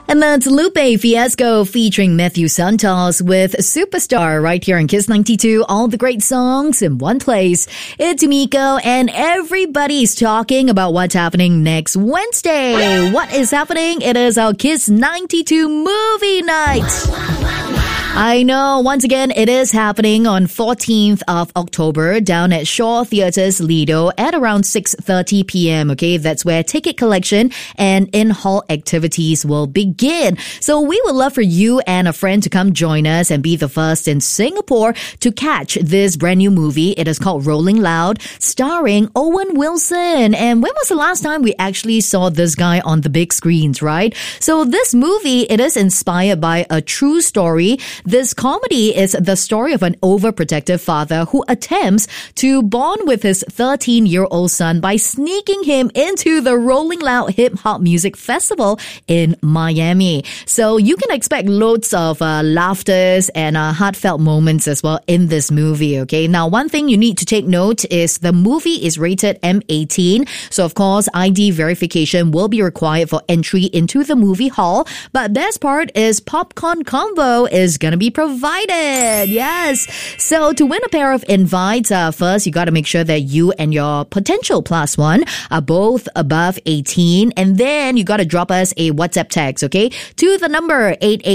And that's Lupe Fiasco featuring Matthew Santos with Superstar right here on Kiss 92. All the great songs in one place. It's Miko and everybody's talking about what's happening next Wednesday. What is happening? It is our Kiss 92 movie night. I know, once again, it is happening on 14th of October down at Shaw Theatres Lido at around 6:30 p.m. Okay, that's where ticket collection and in-hall activities will begin. So we would love for you and a friend to come join us and be the first in Singapore to catch this brand new movie. It is called Rolling Loud, starring Owen Wilson. And when was the last time we actually saw this guy on the big screens, right? So this movie, it is inspired by a true story. This comedy is the story of an overprotective father who attempts to bond with his 13-year-old son by sneaking him into the Rolling Loud hip-hop music festival in Miami. So you can expect loads of laughters and heartfelt moments as well in this movie, okay? Now, one thing you need to take note is the movie is rated M18. So, of course, ID verification will be required for entry into the movie hall. But best part is popcorn combo is going to be provided. Yes. So to win a pair of invites, first you got to make sure that you and your potential plus one are both above 18. And then you got to drop us a WhatsApp text, okay, to the number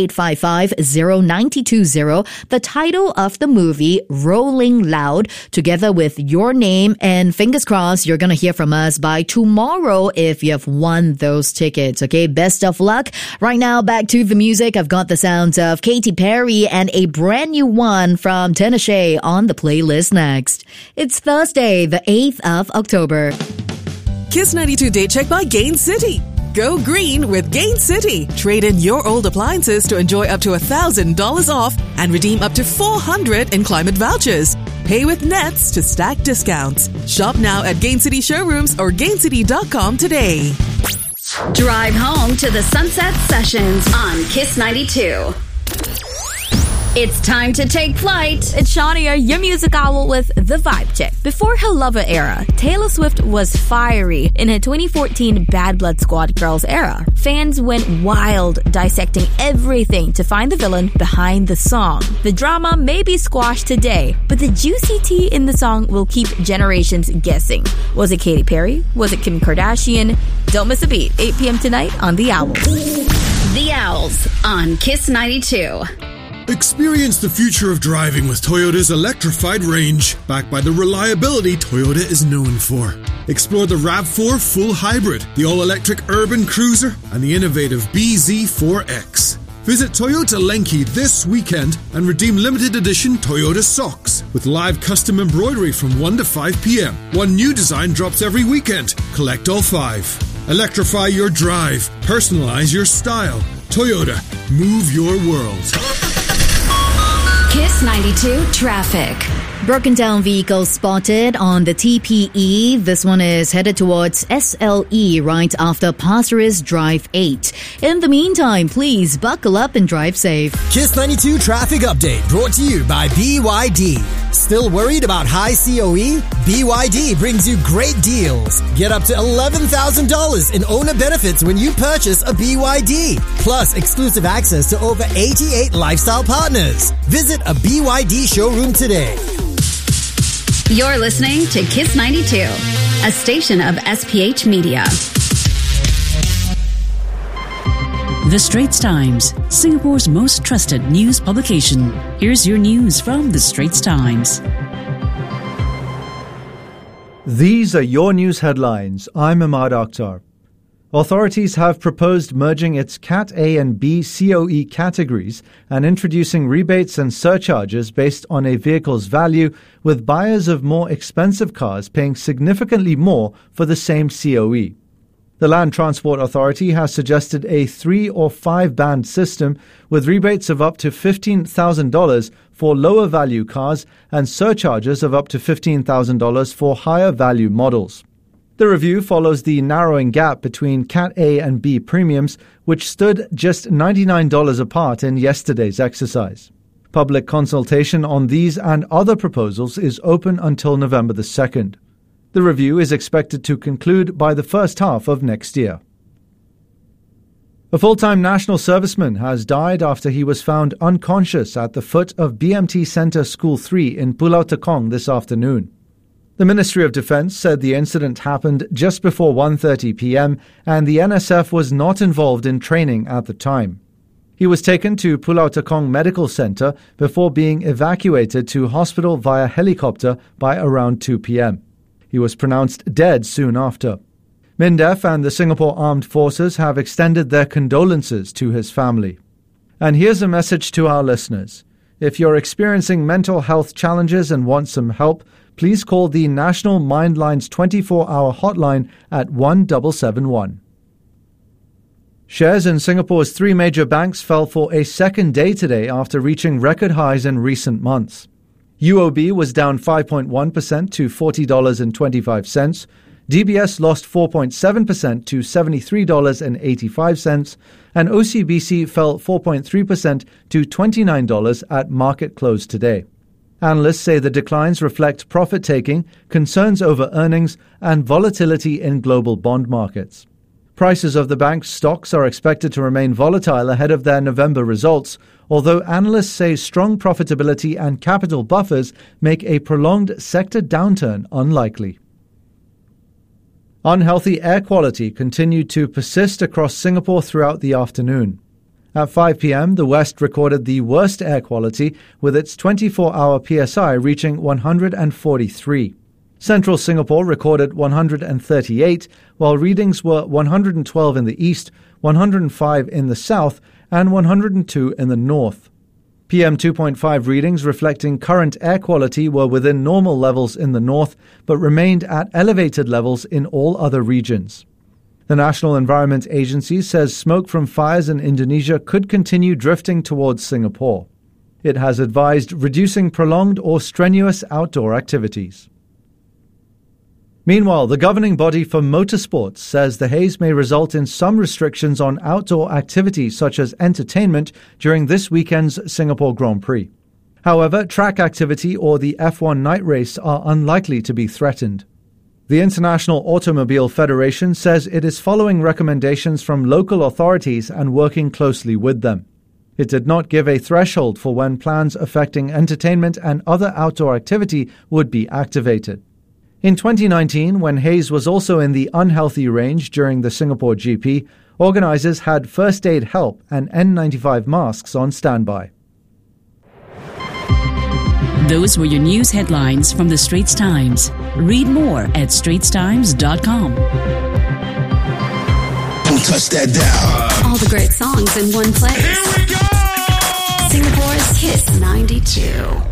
8855-0920. The title of the movie, Rolling Loud, together with your name. And fingers crossed, you're going to hear from us by tomorrow if you have won those tickets, okay? Best of luck. Right now, back to the music. I've got the sounds of Katy Perry and a brand new one from Tinashe on the playlist next. It's Thursday, the 8th of October. Kiss 92 Day Check by Gain City. Go green with Gain City. Trade in your old appliances to enjoy up to $1,000 off and redeem up to $400 in climate vouchers. Pay with Nets to stack discounts. Shop now at Gain City showrooms or gaincity.com today. Drive home to the Sunset Sessions on Kiss 92. It's time to take flight. It's Shania, your music owl with The Vibe Check. Before her Lover era, Taylor Swift was fiery in her 2014 Bad Blood Squad Girls era. Fans went wild dissecting everything to find the villain behind the song. The drama may be squashed today, but the juicy tea in the song will keep generations guessing. Was it Katy Perry? Was it Kim Kardashian? Don't miss a beat. 8 p.m. tonight on The Owls. The Owls on Kiss 92. Experience the future of driving with Toyota's electrified range, backed by the reliability Toyota is known for. Explore the RAV4 Full Hybrid, the all-electric Urban Cruiser, and the innovative BZ4X. Visit Toyota Lenki this weekend and redeem limited edition Toyota socks with live custom embroidery from 1 to 5 p.m. One new design drops every weekend. Collect all 5. Electrify your drive. Personalize your style. Toyota. Move your world. Kiss 92 Traffic. Broken down vehicle spotted on the TPE. This one is headed towards SLE right after Pasir Ris Drive 8. In the meantime, please buckle up and drive safe. Kiss 92 Traffic Update brought to you by BYD. Still worried about high COE? BYD brings you great deals. Get up to $11,000 in owner benefits when you purchase a BYD. Plus exclusive access to over 88 lifestyle partners. Visit a BYD showroom today. You're listening to Kiss 92, a station of SPH Media. The Straits Times, Singapore's most trusted news publication. Here's your news from The Straits Times. These are your news headlines. I'm Ahmad Akhtar. Authorities have proposed merging its Cat A and B COE categories and introducing rebates and surcharges based on a vehicle's value, with buyers of more expensive cars paying significantly more for the same COE. The Land Transport Authority has suggested a 3 or 5 band system with rebates of up to $15,000 for lower value cars and surcharges of up to $15,000 for higher value models. The review follows the narrowing gap between Cat A and B premiums, which stood just $99 apart in yesterday's exercise. Public consultation on these and other proposals is open until November the 2nd. The review is expected to conclude by the first half of next year. A full-time national serviceman has died after he was found unconscious at the foot of BMT Centre School 3 in Pulau Tekong this afternoon. The Ministry of Defence said the incident happened just before 1:30 p.m. and the NSF was not involved in training at the time. He was taken to Pulau Tekong Medical Centre before being evacuated to hospital via helicopter by around 2 p.m. He was pronounced dead soon after. MINDEF and the Singapore Armed Forces have extended their condolences to his family. And here's a message to our listeners. If you're experiencing mental health challenges and want some help, please call the National Mindlines 24-hour hotline at 1771. Shares in Singapore's three major banks fell for a second day today after reaching record highs in recent months. UOB was down 5.1% to $40.25. DBS lost 4.7% to $73.85, and OCBC fell 4.3% to $29 at market close today. Analysts say the declines reflect profit-taking, concerns over earnings, and volatility in global bond markets. Prices of the bank's stocks are expected to remain volatile ahead of their November results, although analysts say strong profitability and capital buffers make a prolonged sector downturn unlikely. Unhealthy air quality continued to persist across Singapore throughout the afternoon. At 5 p.m., the West recorded the worst air quality, with its 24-hour PSI reaching 143. Central Singapore recorded 138, while readings were 112 in the east, 105 in the south, and 102 in the north. PM 2.5 readings reflecting current air quality were within normal levels in the north, but remained at elevated levels in all other regions. The National Environment Agency says smoke from fires in Indonesia could continue drifting towards Singapore. It has advised reducing prolonged or strenuous outdoor activities. Meanwhile, the governing body for motorsports says the haze may result in some restrictions on outdoor activities such as entertainment during this weekend's Singapore Grand Prix. However, track activity or the F1 night race are unlikely to be threatened. The International Automobile Federation says it is following recommendations from local authorities and working closely with them. It did not give a threshold for when plans affecting entertainment and other outdoor activity would be activated. In 2019, when haze was also in the unhealthy range during the Singapore GP, organizers had first aid help and N95 masks on standby. Those were your news headlines from the Straits Times. Read more at straitstimes.com. Don't touch that dial. All the great songs in one place. Here we go! Singapore's Kiss 92.